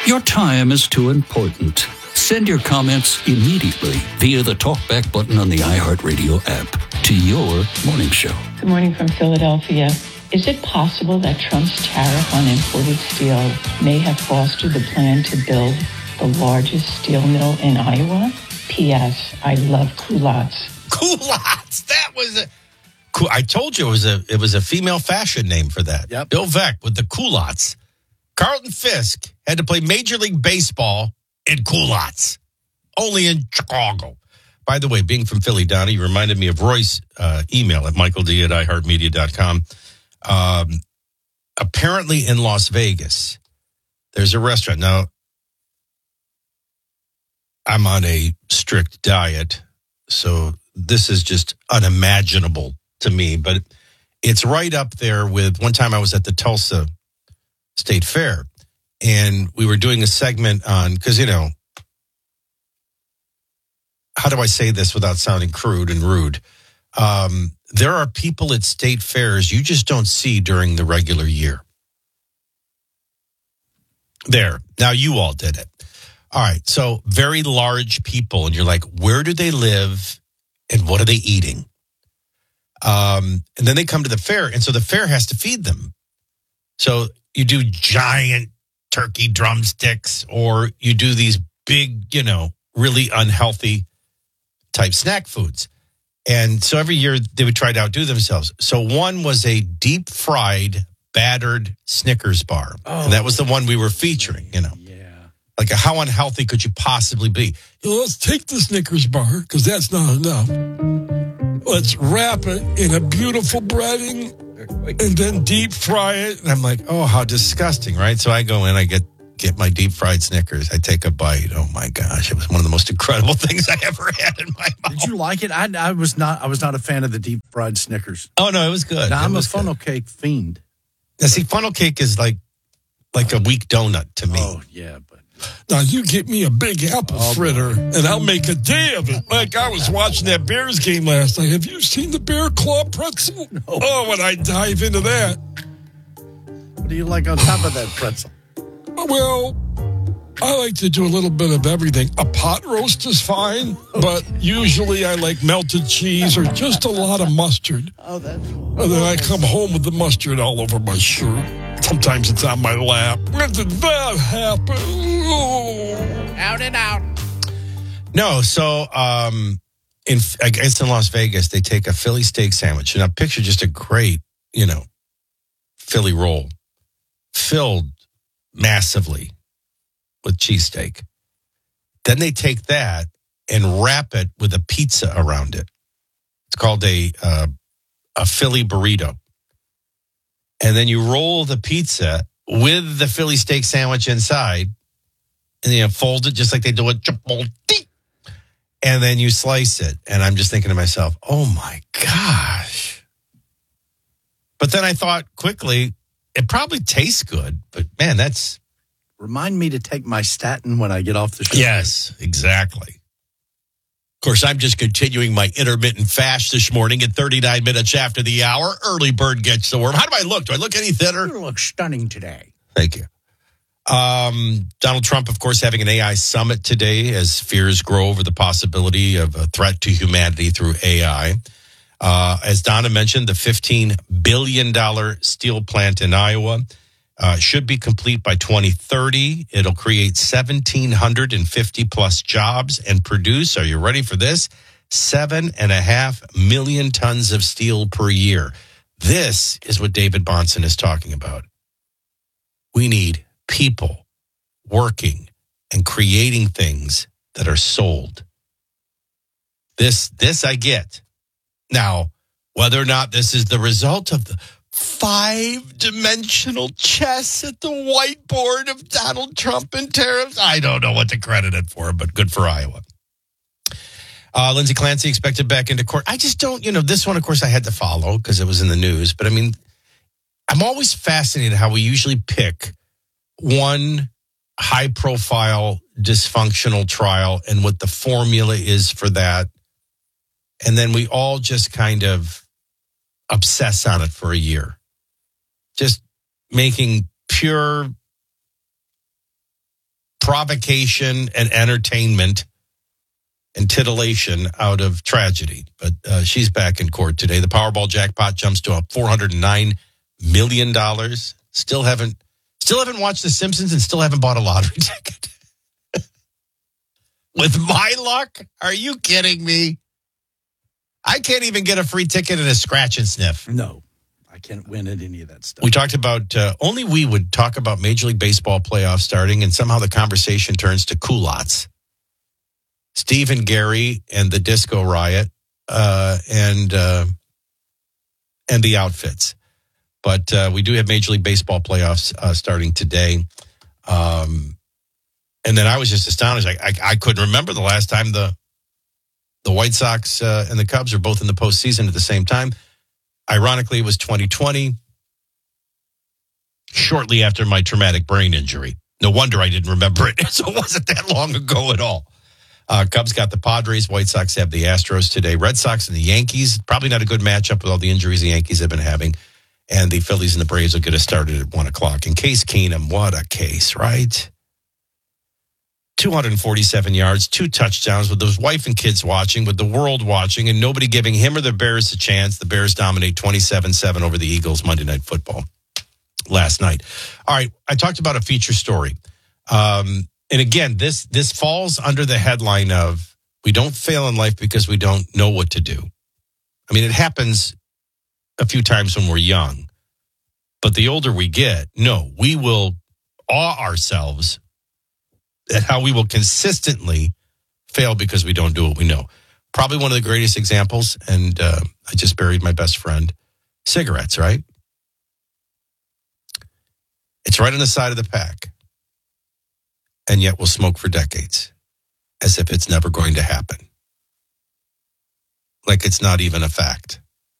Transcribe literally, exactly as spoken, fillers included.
Your time is too important. Send your comments immediately via the TalkBack button on the iHeartRadio app to your morning show. Good morning from Philadelphia. Is it possible that Trump's tariff on imported steel may have fostered the plan to build the largest steel mill in Iowa? P S. I love culottes. Culottes. That was a... I told you it was a it was a female fashion name for that. Yep. Bill Veeck with the culottes. Carlton Fisk had to play Major League Baseball in culottes, only in Chicago. By the way, being from Philly, Donnie, you reminded me of Roy's uh, email at michael d at i heart media dot com. Um, apparently in Las Vegas, there's a restaurant. Now, I'm on a strict diet, so this is just unimaginable to me, but it's right up there with one time I was at the Tulsa State Fair, and we were doing a segment on, because, you know, how do I say this without sounding crude and rude? Um, there are people at state fairs you just don't see during the regular year. There. Now, you all did it. All right. So very large people, and you're like, where do they live and what are they eating? Um, and then they come to the fair, and so the fair has to feed them. So you do giant turkey drumsticks, or you do these big, you know, really unhealthy type snack foods. And so every year they would try to outdo themselves. So one was a deep fried, battered Snickers bar. Oh, and that was the one we were featuring, you know. Yeah. Like, how unhealthy could you possibly be? Let's take the Snickers bar, because that's not enough. Let's wrap it in a beautiful breading and then deep fry it. And I'm like, oh, how disgusting, right? So I go in, I get get my deep fried Snickers. I take a bite. Oh my gosh, it was one of the most incredible things I ever had in my mouth. Did you like it? I, I was not. I was not a fan of the deep fried Snickers. Oh no, it was good. Now, I'm a good. funnel cake fiend. Now, see, funnel cake is like like a weak donut to me. Oh yeah, but now you get me a big apple oh, fritter, and I'll make a day of it. Like I was watching that Bears game last night. Have you seen the Bear Claw pretzel? No. Oh, when I dive into that. What do you like on top of that pretzel? Well, I like to do a little bit of everything. A pot roast is fine, okay. But usually I like melted cheese or just a lot of mustard. Oh, that's... And then I come home with the mustard all over my shirt. Sometimes it's on my lap. When did that happen? Oh. Out and out. No, so um, in I guess in Las Vegas, they take a Philly steak sandwich. Now, picture just a great, you know, Philly roll filled massively with cheesesteak. Then they take that and wrap it with a pizza around it. It's called a uh, a Philly burrito. And then you roll the pizza with the Philly steak sandwich inside, and you fold it just like they do at Chipotle. And then you slice it. And I'm just thinking to myself, oh my gosh. But then I thought quickly, it probably tastes good, but man, that's... Remind me to take my statin when I get off the show. Yes, exactly. Of course, I'm just continuing my intermittent fast this morning at thirty-nine minutes after the hour. Early bird gets the worm. How do I look? Do I look any thinner? You look stunning today. Thank you. Um, Donald Trump, of course, having an A I summit today as fears grow over the possibility of a threat to humanity through A I. Uh, as Donna mentioned, the fifteen billion dollars steel plant in Iowa uh, should be complete by twenty thirty. It'll create one thousand seven hundred fifty plus jobs and produce, are you ready for this? Seven and a half million tons of steel per year. This is what David Bahnsen is talking about. We need people working and creating things that are sold. This, this I get. Now, whether or not this is the result of the five-dimensional chess at the whiteboard of Donald Trump and tariffs, I don't know what to credit it for, but good for Iowa. Uh, Lindsey Clancy expected back into court. I just don't, you know, this one, of course, I had to follow because it was in the news. But, I mean, I'm always fascinated how we usually pick one high-profile dysfunctional trial and what the formula is for that. And then we all just kind of obsess on it for a year. Just making pure provocation and entertainment and titillation out of tragedy. But uh, she's back in court today. The Powerball jackpot jumps to four hundred nine million dollars. Still haven't, still haven't watched The Simpsons and still haven't bought a lottery ticket. With my luck? Are you kidding me? I can't even get a free ticket and a scratch and sniff. No, I can't win at any of that stuff. We talked about, uh, only we would talk about Major League Baseball playoffs starting, and somehow the conversation turns to culottes. Steve and Gary and the Disco Riot uh, and uh, and the outfits. But uh, we do have Major League Baseball playoffs uh, starting today. Um, and then I was just astonished. I, I, I couldn't remember the last time the the White Sox uh, and the Cubs are both in the postseason at the same time. Ironically, it was twenty twenty, shortly after my traumatic brain injury. No wonder I didn't remember it. So it wasn't that long ago at all. Uh, Cubs got the Padres. White Sox have the Astros today. Red Sox and the Yankees. Probably not a good matchup with all the injuries the Yankees have been having. And the Phillies and the Braves will get us started at one o'clock. And Case Keenum, what a case, right? two hundred forty-seven yards, two touchdowns with his wife and kids watching, with the world watching, and nobody giving him or the Bears a chance. The Bears dominate twenty-seven seven over the Eagles Monday Night Football last night. All right, I talked about a feature story. Um, and again, this this falls under the headline of we don't fail in life because we don't know what to do. I mean, it happens a few times when we're young. But the older we get, no, we will awe ourselves at how we will consistently fail because we don't do what we know. Probably one of the greatest examples, and uh, I just buried my best friend, cigarettes, right? It's right on the side of the pack. And yet we'll smoke for decades as if it's never going to happen. Like it's not even a fact.